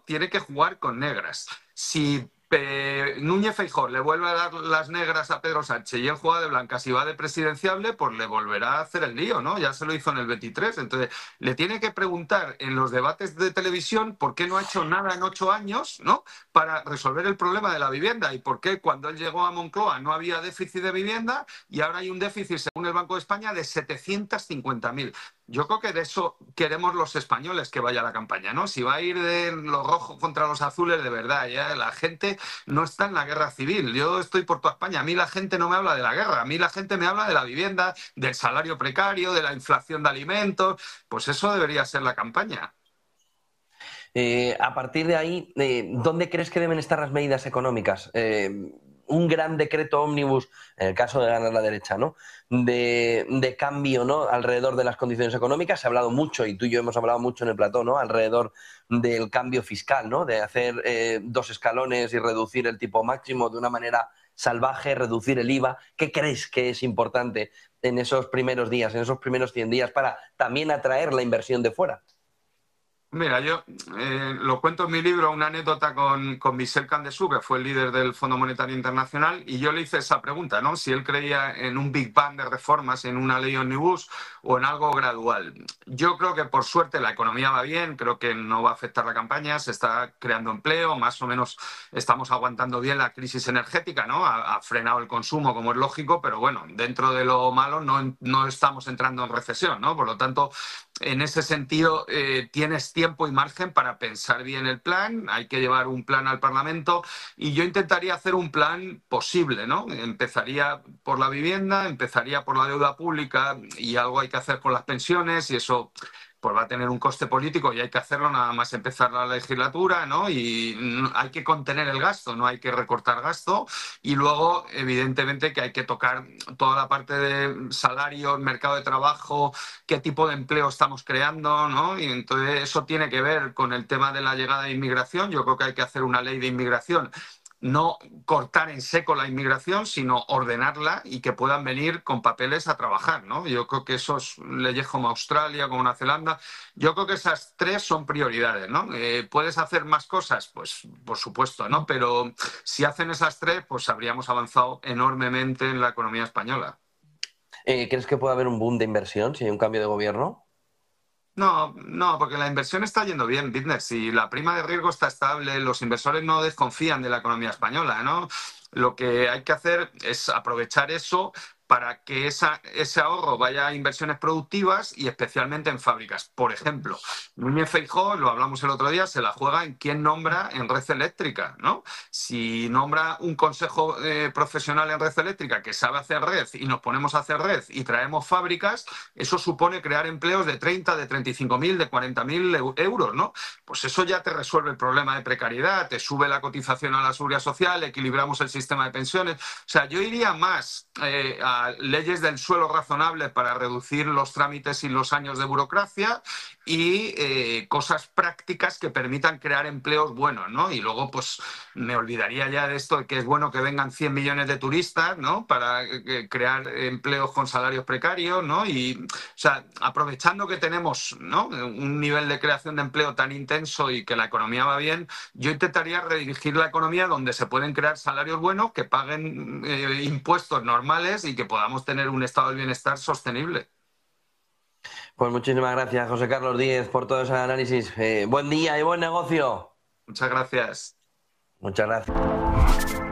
tiene que jugar con negras. Si Núñez Feijóo le vuelve a dar las negras a Pedro Sánchez y él juega de blancas y va de presidenciable, pues le volverá a hacer el lío, ¿no? Ya se lo hizo en el 23. Entonces, le tiene que preguntar en los debates de televisión por qué no ha hecho nada en 8 años, ¿no?, para resolver el problema de la vivienda, y por qué cuando él llegó a Moncloa no había déficit de vivienda y ahora hay un déficit, según el Banco de España, de 750.000. Yo creo que de eso queremos los españoles que vaya a la campaña, ¿no? Si va a ir de los rojos contra los azules, de verdad, ya la gente no está en la guerra civil. Yo estoy por toda España. A mí la gente no me habla de la guerra, a mí la gente me habla de la vivienda, del salario precario, de la inflación de alimentos. Pues eso debería ser la campaña. A partir de ahí, ¿dónde crees que deben estar las medidas económicas? Un gran decreto ómnibus, en el caso de ganar la derecha, ¿no?, de cambio, ¿no?, alrededor de las condiciones económicas. Se ha hablado mucho, y tú y yo hemos hablado mucho en el plató, ¿no?, alrededor del cambio fiscal, ¿no?, de hacer 2 escalones y reducir el tipo máximo de una manera salvaje, reducir el IVA. ¿Qué crees que es importante en esos primeros días, en esos primeros 100 días, para también atraer la inversión de fuera? Mira, yo lo cuento en mi libro, una anécdota con Michel Candesu, que fue el líder del Fondo Monetario Internacional, y yo le hice esa pregunta, ¿no?, si él creía en un Big Bang de reformas, en una ley omnibus o en algo gradual. Yo creo que, por suerte, la economía va bien, creo que no va a afectar la campaña, se está creando empleo, más o menos estamos aguantando bien la crisis energética, ¿no? Ha frenado el consumo, como es lógico, pero bueno, dentro de lo malo no estamos entrando en recesión, ¿no? Por lo tanto, en ese sentido, tienes tiempo y margen para pensar bien el plan. Hay que llevar un plan al Parlamento y yo intentaría hacer un plan posible, ¿no? Empezaría por la vivienda, empezaría por la deuda pública, y algo hay que hacer con las pensiones, y eso pues va a tener un coste político y hay que hacerlo nada más empezar la legislatura, ¿no? Y hay que contener el gasto, no hay que recortar gasto. Y luego, evidentemente, que hay que tocar toda la parte de salarios, mercado de trabajo, qué tipo de empleo estamos creando, ¿no? Y entonces eso tiene que ver con el tema de la llegada de inmigración. Yo creo que hay que hacer una ley de inmigración, no cortar en seco la inmigración, sino ordenarla y que puedan venir con papeles a trabajar, ¿no? Yo creo que esos leyes como Australia, como Nueva Zelanda, yo creo que esas 3 son prioridades, ¿no? ¿Puedes hacer más cosas? Pues por supuesto, ¿no? Pero si hacen esas 3, pues habríamos avanzado enormemente en la economía española. ¿Crees que puede haber un boom de inversión si hay un cambio de gobierno? No, no, porque la inversión está yendo bien, Bitner. Si la prima de riesgo está estable, los inversores no desconfían de la economía española, ¿no? Lo que hay que hacer es aprovechar eso para que ese ahorro vaya a inversiones productivas y especialmente en fábricas. Por ejemplo, Núñez Feijóo, lo hablamos el otro día, se la juega en quién nombra en red eléctrica, ¿no? Si nombra un consejo profesional en red eléctrica que sabe hacer red y nos ponemos a hacer red y traemos fábricas, eso supone crear empleos de 30, de 35.000, de 40.000 euros, ¿no? Pues eso ya te resuelve el problema de precariedad, te sube la cotización a la seguridad social, equilibramos el sistema de pensiones. O sea, yo iría más a leyes del suelo razonables para reducir los trámites y los años de burocracia, y cosas prácticas que permitan crear empleos buenos, ¿no? Y luego, pues, me olvidaría ya de esto de que es bueno que vengan 100 millones de turistas, ¿no?, para crear empleos con salarios precarios, ¿no? Y, o sea, aprovechando que tenemos, ¿no?, un nivel de creación de empleo tan intenso y que la economía va bien, yo intentaría redirigir la economía donde se pueden crear salarios buenos, que paguen impuestos normales y que podamos tener un estado del bienestar sostenible. Pues muchísimas gracias, José Carlos Díez, por todo ese análisis. Buen día y buen negocio. Muchas gracias. Muchas gracias.